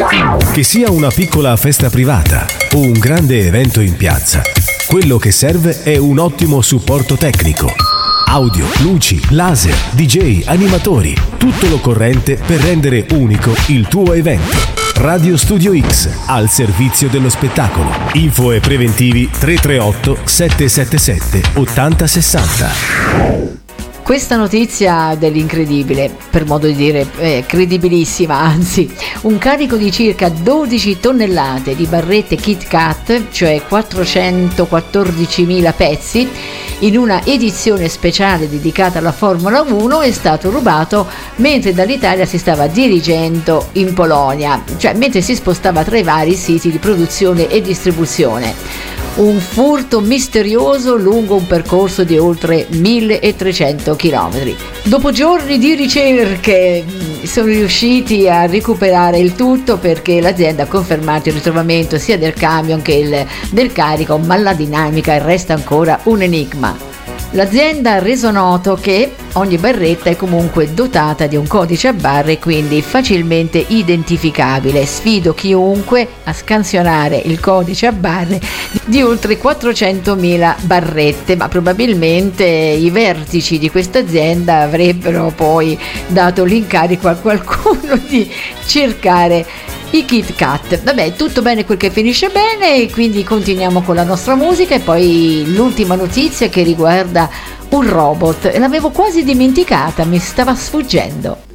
Che sia una piccola festa privata o un grande evento in piazza, quello che serve è un ottimo supporto tecnico. Audio, luci, laser, DJ, animatori, tutto l'occorrente per rendere unico il tuo evento. Radio Studio X, al servizio dello spettacolo. Info e preventivi 338 777 8060. Questa notizia dell'incredibile, per modo di dire credibilissima, anzi, un carico di circa 12 tonnellate di barrette Kit Kat, cioè 414.000 pezzi, in una edizione speciale dedicata alla Formula 1 è stato rubato mentre dall'Italia si stava dirigendo in Polonia, cioè mentre si spostava tra i vari siti di produzione e distribuzione. Un furto misterioso lungo un percorso di oltre 1.300 chilometri. Dopo giorni di ricerche sono riusciti a recuperare il tutto, perché l'azienda ha confermato il ritrovamento sia del camion che del carico, ma la dinamica resta ancora un enigma. L'azienda ha reso noto che ogni barretta è comunque dotata di un codice a barre, quindi facilmente identificabile. Sfido chiunque a scansionare il codice a barre di oltre 400.000 barrette, ma probabilmente i vertici di questa azienda avrebbero poi dato l'incarico a qualcuno di cercare i Kit Kat. Vabbè, tutto bene quel che finisce bene, quindi continuiamo con la nostra musica. E poi l'ultima notizia che riguarda un robot, l'avevo quasi dimenticata, mi stava sfuggendo.